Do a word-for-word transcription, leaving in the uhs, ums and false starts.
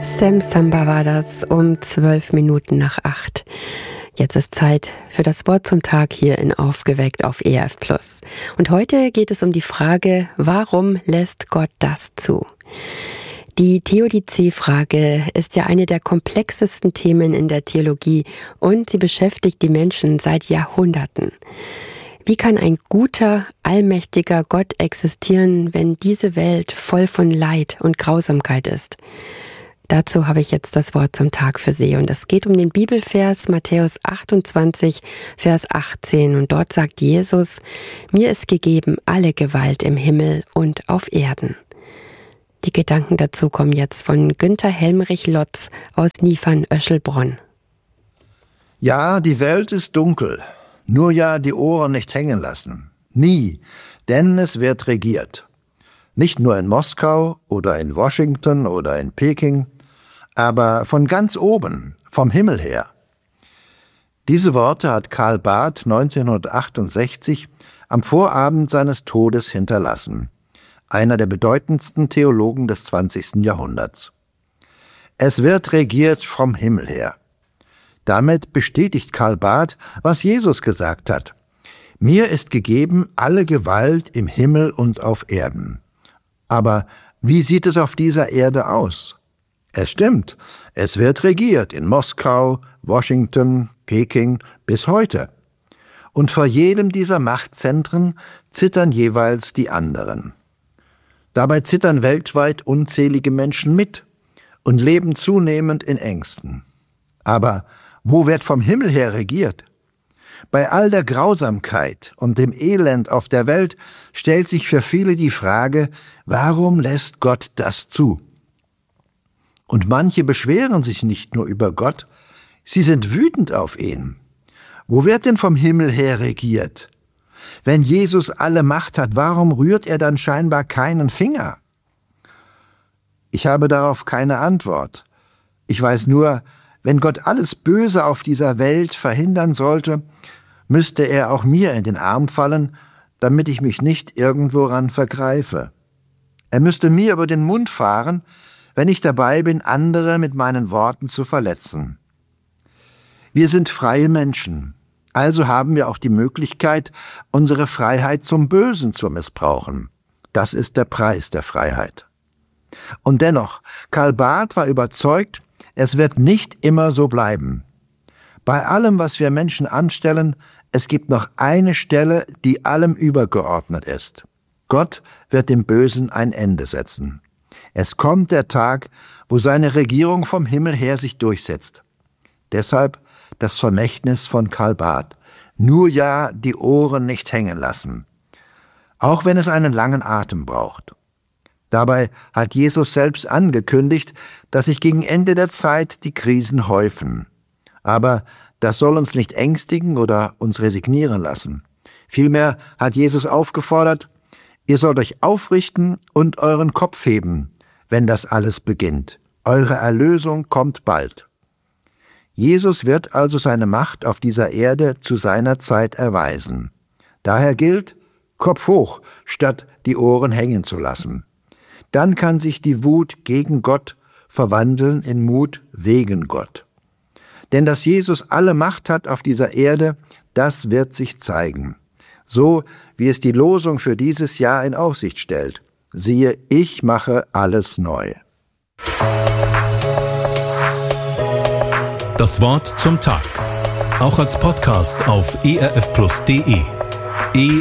Sam Samba war das um zwölf Minuten nach acht. Jetzt ist Zeit für das Wort zum Tag hier in Aufgeweckt auf E R F Plus. Und heute geht es um die Frage, warum lässt Gott das zu? Die Theodizee-Frage ist ja eine der komplexesten Themen in der Theologie und sie beschäftigt die Menschen seit Jahrhunderten. Wie kann ein guter, allmächtiger Gott existieren, wenn diese Welt voll von Leid und Grausamkeit ist? Dazu habe ich jetzt das Wort zum Tag für Sie und es geht um den Bibelvers Matthäus achtundzwanzig, Vers achtzehn und dort sagt Jesus, mir ist gegeben alle Gewalt im Himmel und auf Erden. Die Gedanken dazu kommen jetzt von Günther Helmrich-Lotz aus Niefern-Öschelbronn. Ja, die Welt ist dunkel, nur ja die Ohren nicht hängen lassen. Nie, denn es wird regiert. Nicht nur in Moskau oder in Washington oder in Peking, aber von ganz oben, vom Himmel her. Diese Worte hat Karl Barth neunzehnhundertachtundsechzig am Vorabend seines Todes hinterlassen, einer der bedeutendsten Theologen des zwanzigsten Jahrhunderts. Es wird regiert vom Himmel her. Damit bestätigt Karl Barth, was Jesus gesagt hat. Mir ist gegeben alle Gewalt im Himmel und auf Erden. Aber wie sieht es auf dieser Erde aus? Es stimmt, es wird regiert in Moskau, Washington, Peking bis heute. Und vor jedem dieser Machtzentren zittern jeweils die anderen. Dabei zittern weltweit unzählige Menschen mit und leben zunehmend in Ängsten. Aber wo wird vom Himmel her regiert? Bei all der Grausamkeit und dem Elend auf der Welt stellt sich für viele die Frage, warum lässt Gott das zu? Und manche beschweren sich nicht nur über Gott, sie sind wütend auf ihn. Wo wird denn vom Himmel her regiert? Wenn Jesus alle Macht hat, warum rührt er dann scheinbar keinen Finger? Ich habe darauf keine Antwort. Ich weiß nur, wenn Gott alles Böse auf dieser Welt verhindern sollte, müsste er auch mir in den Arm fallen, damit ich mich nicht irgendworan vergreife. Er müsste mir über den Mund fahren, wenn ich dabei bin, andere mit meinen Worten zu verletzen. Wir sind freie Menschen, also haben wir auch die Möglichkeit, unsere Freiheit zum Bösen zu missbrauchen. Das ist der Preis der Freiheit. Und dennoch, Karl Barth war überzeugt, es wird nicht immer so bleiben. Bei allem, was wir Menschen anstellen, es gibt noch eine Stelle, die allem übergeordnet ist. Gott wird dem Bösen ein Ende setzen. Es kommt der Tag, wo seine Regierung vom Himmel her sich durchsetzt. Deshalb das Vermächtnis von Karl Barth. Nur ja die Ohren nicht hängen lassen. Auch wenn es einen langen Atem braucht. Dabei hat Jesus selbst angekündigt, dass sich gegen Ende der Zeit die Krisen häufen. Aber das soll uns nicht ängstigen oder uns resignieren lassen. Vielmehr hat Jesus aufgefordert, ihr sollt euch aufrichten und euren Kopf heben, wenn das alles beginnt. Eure Erlösung kommt bald. Jesus wird also seine Macht auf dieser Erde zu seiner Zeit erweisen. Daher gilt, Kopf hoch, statt die Ohren hängen zu lassen. Dann kann sich die Wut gegen Gott verwandeln in Mut wegen Gott. Denn dass Jesus alle Macht hat auf dieser Erde, das wird sich zeigen. So wie es die Losung für dieses Jahr in Aussicht stellt. Siehe, ich mache alles neu. Das Wort zum Tag. Auch als Podcast auf e r f plus punkt d e.